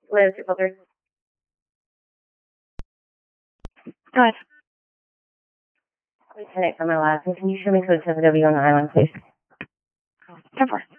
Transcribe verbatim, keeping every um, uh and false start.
Liz, your filter. Go ahead. Lieutenant from my last, and can you show me code seven W on the island, please? ten four.